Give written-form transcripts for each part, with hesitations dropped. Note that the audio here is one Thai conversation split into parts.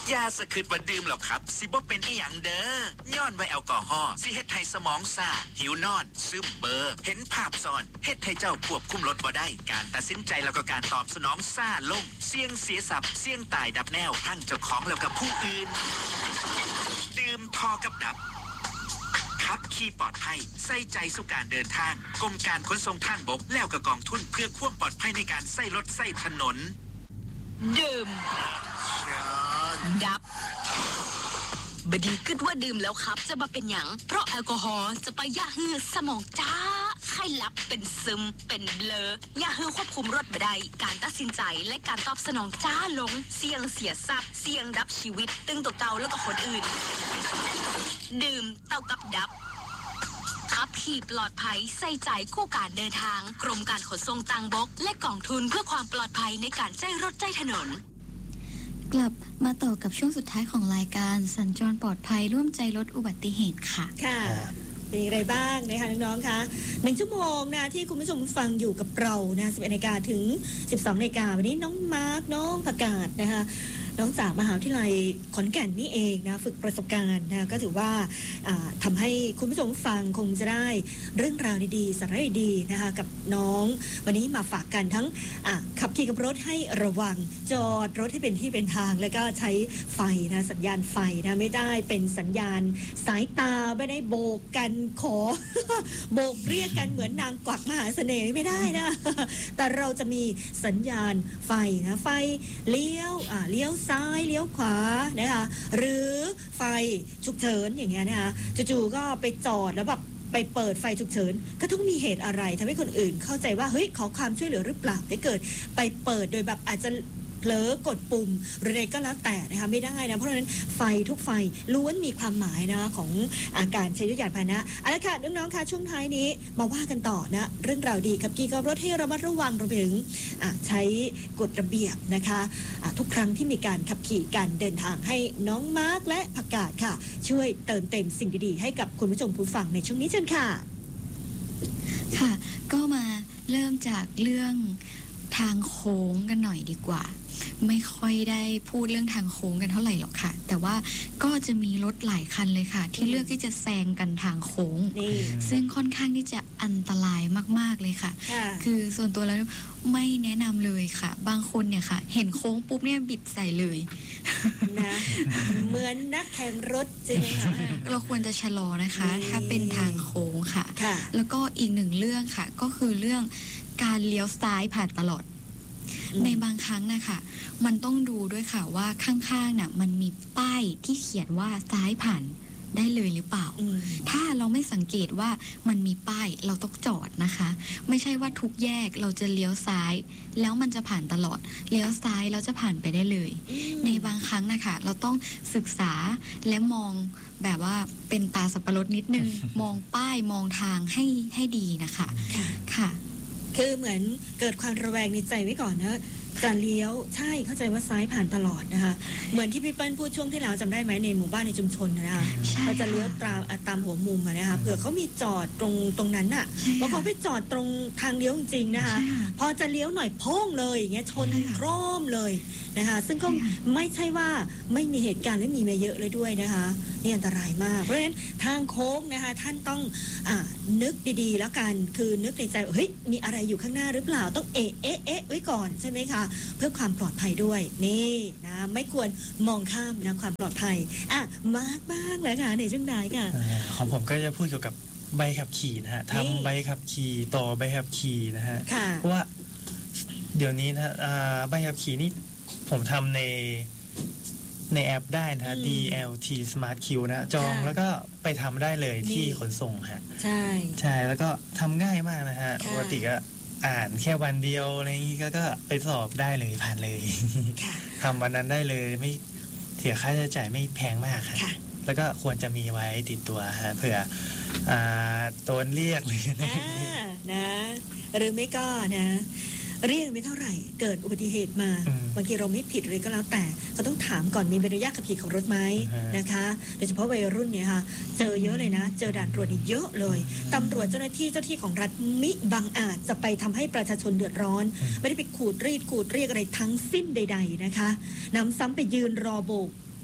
ยาสะคืดว่าดื่มหรอกครับสิบ่เป็นอีหยังเด้อย้อนไว้แอลกอฮอล์สิเฮ็ดให้สมองซ่าหิวนอนซึมเบอร์เห็นภาพซ้อนเฮ็ดให้เจ้าควบคุมรถบ่ได้การตัดสินใจแล้วก็การตอบสนองซ่าลงเสี่ยงเสียทรัพย์เสี่ยงตายดับแนวทั้งเจ้าของแล้วกับผู้อื่นดื่มพอกับดับขับขี่ปลอดภัยใส่ใจสู่การเดินทางกรมการขนส่งทางบกแล้วก็กองทุนเพื่อความปลอดภัยในการใช้รถใช้ถนนดื่มดับบดีคิดว่าดื่มแล้วครับจะมาเป็นหยังเพราะแอลกอฮอล์จะไปย่าฮือสมองจ้าไข้หลับเป็นซึมเป็นเบลอย่าฮือควบคุมรถบ่ได้การตัดสินใจและการตอบสนองจ้าลงเสี่ยงเสียทรัพย์เสี่ยงดับชีวิตตึงตัวเก่าแล้วก็คนอื่นดื่มเท่ากับดับขับขี่ปลอดภัยใส่ใจคู่การเดินทางกรมการขนส่งทางบกและกองทุนเพื่อความปลอดภัยในการใช้รถใช้ถนนกลับมาต่อกับช่วงสุดท้ายของรายการสัญจรปลอดภัยร่วมใจลดอุบัติเหตุค่ะค่ะเป็นอะไรบ้างนะคะน้องๆคะ1 ชั่วโมงนะที่คุณผู้ชมฟังอยู่กับเรานะ11 นาฬิกาถึง 12 นาฬิกาวันนี้น้องมาร์คน้องประกาศนะคะน้องจากมหาวิทยาลัยขอนแก่นนี่เองนะฝึกประสบการณ์นะก็ถือว่าทำให้คุณผู้ชมฟังคงจะได้เรื่องราวดีๆสาระดีๆนะคะกับน้องวันนี้มาฝากกันทั้งขับขี่กับรถให้ระวังจอดรถให้เป็นที่เป็นทางแล้วก็ใช้ไฟนะสัญญาณไฟนะไม่ได้เป็นสัญญาณสายตาไม่ได้โบกกันขอ โบกเรียกกันเหมือนนางกวักมหาเสน่ห์ไม่ได้นะแต่เราจะมีสัญญาณไฟนะไฟเลี้ยวซ้ายเลี้ยวขวานะคะหรือไฟฉุกเฉินอย่างเงี้ยนะคะจู่ๆก็ไปจอดแล้วแบบไปเปิดไฟฉุกเฉินก็ต้องมีเหตุอะไรทำให้คนอื่นเข้าใจว่าเฮ้ยขอความช่วยเหลือหรือเปล่าได้เกิดไปเปิดโดยแบบอาจจะเผลอกดปุ่มหรืออะไรก็แล้วแต่นะคะไม่ได้นะเพราะฉะนั้นไฟทุกไฟล้วนมีความหมายนะของการใช้ยานพาหนะเอาละค่ะน้องๆค่ะช่วงท้ายนี้มาว่ากันต่อนะเรื่องราวดีขับขี่กับรถให้ระมัดระวังรวมถึงใช้กฎระเบียบนะคะทุกครั้งที่มีการขับขี่การเดินทางให้น้องมาร์คและผักกาดค่ะช่วยเติมเต็มสิ่งดีๆให้กับคุณผู้ชมผู้ฟังในช่วงนี้เชิญค่ะค่ะก็มาเริ่มจากเรื่องทางโค้งกันหน่อยดีกว่าไม่ค่อยได้พูดเรื่องทางโค้งกันเท่าไหร่หรอกค่ะแต่ว่าก็จะมีรถหลายคันเลยค่ะที่เลือกที่จะแซงกันทางโค้งซึ่งค่อนข้างที่จะอันตรายมากๆเลยค่ะคือส่วนตัวแล้วไม่แนะนำเลยค่ะบางคนเนี่ยค่ะเห็นโค้งปุ๊บเนี่ยบิดใส่เลยนะเหมือนนักแข่งรถจริงค่ะเราควรจะชะลอนะคะถ้าเป็นทางโค้งค่ะแล้วก็อีกหนึ่งเรื่องค่ะก็คือเรื่องการเลี้ยวซ้ายผ่านตลอดในบางครั้งนะคะมันต้องดูด้วยค่ะว่าข้างๆน่ะมันมีป้ายที่เขียนว่าซ้ายผ่านได้เลยหรือเปล่าถ้าเราไม่สังเกตว่ามันมีป้ายเราต้องจอดนะคะไม่ใช่ว่าทุกแยกเราจะเลี้ยวซ้ายแล้วมันจะผ่านตลอดเลี้ยวซ้ายแล้วจะผ่านไปได้เลยในบางครั้งนะคะเราต้องศึกษาและมองแบบว่าเป็นตาสับปะรดนิดนึงมองป้ายมองทางให้ดีนะคะค่ะคือเหมือนเกิดความระแวงในใจไว้ก่อนนะการเลี้ยวใช่เข้าใจว่าซ้ายผ่านตลอดนะคะเหมือนที่พี่เปิ้ลพูดช่วงที่แล้วจำได้ไหมในหมู่บ้านในชุมชนนะคะเขาจะเลี้ยวตามหัวมุมนะคะเผื่อเขามีจอดตรงนั้นน่ะเพราะเขาไปจอดตรงทางเลี้ยวจริงๆนะคะพอจะเลี้ยวหน่อยพ่งเลยอย่างเงี้ยชนโครมเลยนะคะซึ่งก็ไม่ใช่ว่าไม่มีเหตุการณ์และมีมาเยอะเลยด้วยนะคะนี่อันตรายมากเพราะฉะนั้นทางโค้งนะคะท่านต้องนึกดีๆแล้วกันคือนึกในใจเฮ้ยมีอะไรอยู่ข้างหน้าหรือเปล่าต้องเอ๊ะไว้ก่อนใช่ไหมคะเพื่อความปลอดภัยด้วยนี่นะไม่ควรมองข้ามนะความปลอดภัยมากบ้างเลยค่ะในช่วงไหนค่ะของผมก็จะพูดเกี่ยวกับใบขับขี่นะฮะทำใบขับขี่ต่อใบขับขี่นะฮะเพราะว่าเดี๋ยวนี้นะใบขับขี่นี่ผมทำในแอปได้นะฮะ DLT Smart Q นะจองแล้วก็ไปทำได้เลยที่ขนส่งฮะใช่แล้วก็ทำง่ายมากนะฮะปกติก็อ่านแค่วันเดียวอะไรอย่างนี้ก็ไปสอบได้เลยผ่านเลยทำวันนั้นได้เลยไม่เสียค่าใช้จ่ายไม่แพงมากค่ะแล้วก็ควรจะมีไว้ติดตัวฮะเผื่อโดนเรียกหรือนะหรือไม่ก็นะเรียกไม่เท่าไหร่เกิดอุบัติเหตุมาบางทีเราไม่ผิดเลยก็แล้วแต่เขาต้องถามก่อนมีใบอนุญาตขับขี่ของรถไหมนะคะโดยเฉพาะวัยรุ่นเนี่ยค่ะเจอเยอะเลยนะเจอด่านตรวจเยอะเลยตำรวจเจ้าหน้าที่ของรัฐมิบังอาจจะไปทำให้ประชาชนเดือดร้อนไม่ได้ไปขูดรีดขูดเรียกอะไรทั้งสิ้นใดๆนะคะนำซ้ำไปยืนรอโบก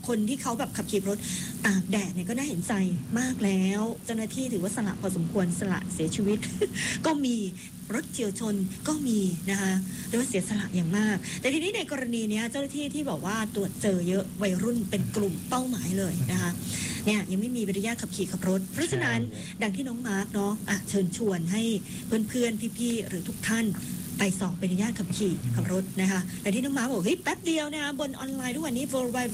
คนที่เขาแบบขับขี่รถตากแดดเนี่ยก็น่าเห็นใจมากแล้วเจ้าหน้าที่ถือว่าสละพอสมควรสละเสียชีวิต ก็มีรถเฉียวชนก็มีนะคะเรียกว่าเสียสละอย่างมากแต่ทีนี้ในกรณีนี้เจ้าหน้าที่ที่บอกว่าตรวจเจอเยอะวัยรุ่นเป็นกลุ่มเป้าหมายเลยนะคะเนี่ยยังไม่มีใบอนุญาตขับขี่ขับรถเพราะฉะนั้นดังที่น้องมาร์กเนาะเชิญชวนให้เพื่อนๆพี่ๆหรือทุกท่านไปสอบใบอนุญาตขับขี่ขับรถนะคะแต่ที่น้องมาร์กบอกเฮ้ยแป๊บเดียวนะบนออนไลน์ทุกวันนี้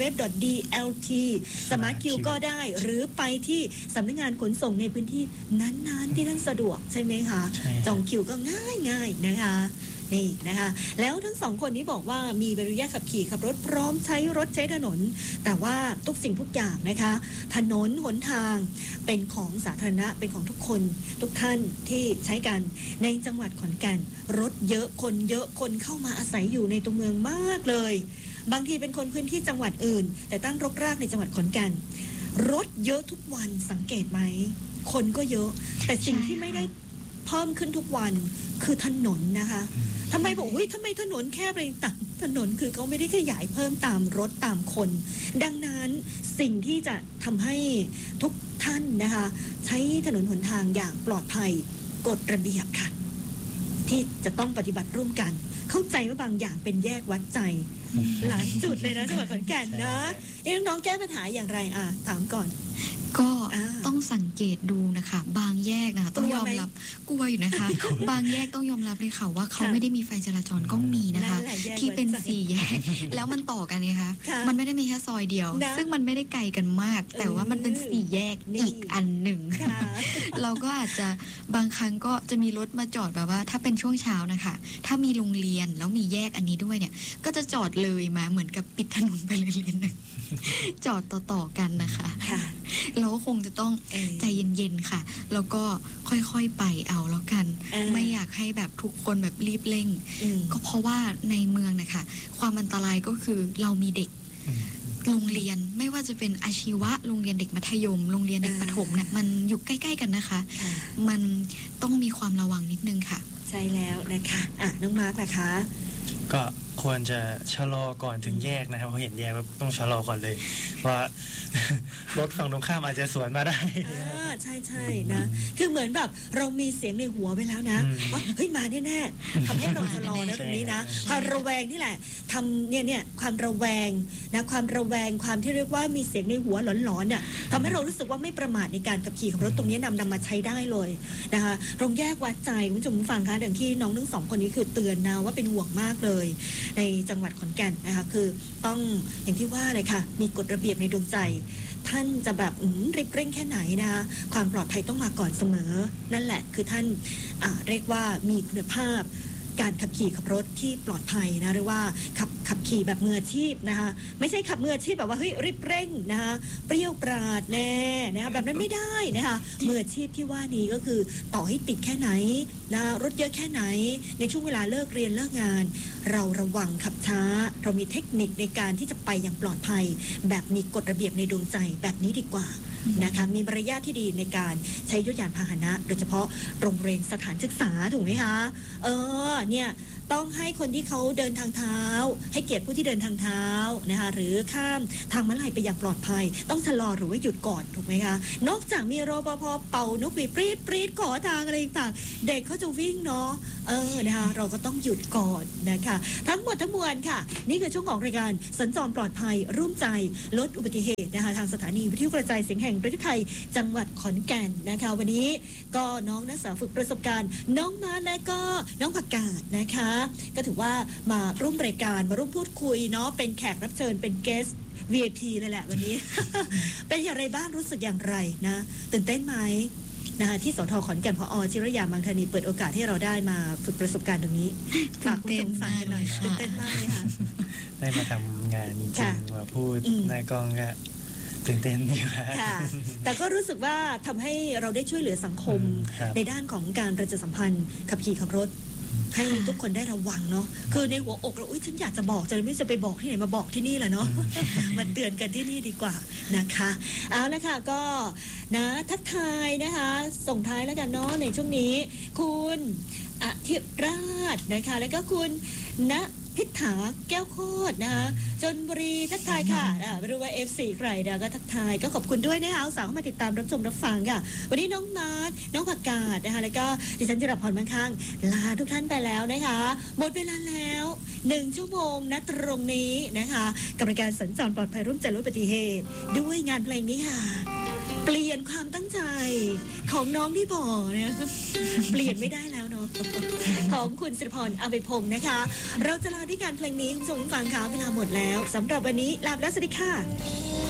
www.dlt.smart-q ก็ได้หรือไปที่สำนักงานขนส่งในพื้นที่นั้นๆที่ท่านสะดวกใช่ไหมคะจองคิวก็ง่ายๆนะคะนี่นะคะแล้วทั้งสองคนนี้บอกว่ามีใบอนุญาตขับขี่ขับรถพร้อมใช้รถใช้ถนนแต่ว่าทุกสิ่งทุกอย่างนะคะถนนหนทางเป็นของสาธารณะเป็นของทุกคนทุกท่านที่ใช้กันในจังหวัดขอนแก่นรถเยอะคนเข้ามาอาศัยอยู่ในตัวเมืองมากเลยบางทีเป็นคนพื้นที่จังหวัดอื่นแต่ตั้งรกรากในจังหวัดขอนแก่นรถเยอะทุกวันสังเกตไหมคนก็เยอะแต่สิ่งที่ไม่ได้เพิ่มขึ้นทุกวันคือถนนนะคะทำไมบอกทำไมถนนแคบอะไรต่างถนนคือเขาไม่ได้ขยายเพิ่มตามรถตามคนดังนั้นสิ่งที่จะทำให้ทุกท่านนะคะใช้ถนนหนทางอย่างปลอดภัยกฎระเบียบค่ะที่จะต้องปฏิบัติร่วมกันเข้าใจว่าบางอย่างเป็นแยกวัดใจหลายจุดเลยนะจังหวัดขอนแก่นนะน้องแก้ปัญหาอย่างไรถามก่อนก็ต้องสังเกตดูนะคะบางแยกนะคะต้องยอมรับกลัวอยู่นะคะ บางแยกต้องยอมรับเลยค่ะว่าเขาไม่ได้มีไฟจราจรก็มีนะคะที่เป็น4 แยกแล้วมันต่อกันไงคะมันไม่ได้มีแค่ซอยเดียวซึ่งมันไม่ได้ไกลกันมากแต่ว่ามันเป็น4 แยกอีกอันหนึ่งเราก็อาจจะบางครั้งก็จะมีรถมาจอดแบบว่าถ้าเป็นช่วงเช้านะคะถ้ามีโรงเรียนแล้วมีแยกอันนี้ด้วยเนี่ยก็จะจอดเลยมาเหมือนกับปิดถนนไปเลยเลนหนึ่งจอดต่อๆกันนะคะเราก็คงจะต้องใจเย็นๆค่ะแล้วก็ค่อยๆไปเอาแล้วกันไม่อยากให้แบบทุกคนแบบรีบเร่งก็เพราะว่าในเมืองนะคะความอันตรายก็คือเรามีเด็กโรงเรียนไม่ว่าจะเป็นอาชีวะโรงเรียนเด็กมัธยมโรงเรียนเด็กประถมเนี่ยมันอยู่ใกล้ๆกันนะคะมันต้องมีความระวังนิดนึงค่ะใช่แล้วนะคะน้องมาร์คนะคะก็ควรจะชะลอก่อนถึงแยกนะครับเพราะเห็นแยกต้องชะลอก่อนเลยว่ารถฝั่งตรงข้ามอาจจะสวนมาได้ใช่นะคือเหมือนแบบเรามีเสียงในหัวไปแล้วนะว่าเฮ้ยมาแน่ๆทำให้เราชะลอนะตรงนี้นะความระแวงนี่แหละทำเนี่ยความระแวงนะความระแวงความที่เรียกว่ามีเสียงในหัวหลอนๆเนี่ยทำให้เรารู้สึกว่าไม่ประมาทในการขับขี่ของรถตรงนี้นำมาใช้ได้เลยนะคะตรงแยกวัดใจคุณผู้ชมฟังคะอย่างที่น้องทั้งสองคนนี้คือเตือนนะว่าเป็นห่วงมากเลยในจังหวัดขอนแก่นนะคะคือต้องอย่างที่ว่าเลยค่ะมีกฎระเบียบในดวงใจท่านจะแบบรีบเร่งแค่ไหนนะคะความปลอดภัยต้องมาก่อนเสมอนั่นแหละคือท่านเรียกว่ามีคุณภาพการขับขี่ขับรถที่ปลอดภัยนะหรือว่าขับขี่แบบมืออาชีพนะคะไม่ใช่ขับมืออาชีพแบบว่าเฮ้ยรีบเร่งนะคะเปรี้ยวปราดแน่นะคะแบบนั้นไม่ได้นะคะมืออาชีพที่ว่านี้ก็คือต่อให้ติดแค่ไหนนะรถเยอะแค่ไหนในช่วงเวลาเลิกเรียนเลิกงานเราระวังขับช้าเรามีเทคนิคในการที่จะไปอย่างปลอดภัยแบบมีกฎระเบียบในดวงใจแบบนี้ดีกว่านะคะมีมารยาทที่ดีในการใช้ยานพาหนะโดยเฉพาะโรงเรียนสถานศึกษาถูกไหมคะเนี่ยต้องให้คนที่เขาเดินทางเท้าให้เกียรติผู้ที่เดินทางเท้านะคะหรือข้ามทางม้าลายไปอย่างปลอดภัยต้องชะลอหรือว่าหยุดก่อนถูกไหมคะนอกจากมีรปภ.เป่านกหวีดปรีดขอทางอะไรต่างเด็กเขาจะวิ่งเนาะนะคะเราก็ต้องหยุดก่อนนะคะทั้งหมดทั้งมวลค่ะนี่คือช่วงของรายการสัญจรปลอดภัยร่วมใจลดอุบัติเหตุนะคะทางสถานีวิทยุกระจายเสียงแห่งประเทศไทยจังหวัดขอนแก่นนะคะวันนี้ก็น้องนักศึกษาฝึกประสบการณ์น้องมาและก็น้องผักกาดนะคะก็ถือว่ามาร่วมรายการมาร่วมพูดคุยเนาะเป็นแขกรับเชิญเป็นเกสต์ VIP เลยแหละวันนี้ เป็นอย่างไรบ้างรู้สึกอย่างไรนะตื่นเต้นไหมนะคะที่สท.ขอนแก่นผอ.จิรยามังธานีเปิดโอกาสให้เราได้มาฝึกประสบการณ์ตรงนี้ฝากคุณผู้ชมฟังกันหน่อยตื่นเต้นมากเลยค่ะได้มาทำงานจริงมาพูดในกองก็ตื่นเต้นอยู่ค่ะแต่ก็รู้สึกว่าทำให้เราได้ช่วยเหลือสังคมในด้านของการประชาสัมพันธ์ขับขี่ขับรถให้ทุกคนได้ระวังเนาะคือในหัวอกเราฉันอยากจะบอกจะไม่จะไปบอกที่ไหนมาบอกที่นี่แหละเนาะ มาเตือนกันที่นี่ดีกว่านะคะเอาละค่ะก็นะทักทายนะคะส่งท้ายแล้วกันเนาะในช่วงนี้คุณอธิราชนะคะแล้วก็คุณณพิษถาแก้วโคตรนะคะจนบุรีทักทายค่ะไม่รู้ว่า F4 ใครนะก็ทักทายก็ขอบคุณด้วยนะคะเอาสาวเข้ามาติดตามรับชมรับฟังค่ะวันนี้น้องมาร์ทน้องผักกาดนะคะแล้วก็ดิฉันจิรพรมั่งคั่งลาทุกท่านไปแล้วนะคะหมดเวลาแล้ว1 ชั่วโมงนะตรงนี้นะคะกับรายการสัญจรปลอดภัยร่วมใจลดอุบัติเหตุด้วยงานเพลงนี้ค่ะเปลี่ยนความตั้งใจของน้องที่บอกเนี่ยเปลี่ยนไม่ได้แล้วเนาะของคุณศิริพรอภิพงศ์นะคะเราจะลาด้วยการเพลงนี้คุณผู้ชมฟังค่ะเวลาหมดแล้วสำหรับวันนี้ลาไปแล้วสวัสดีค่ะ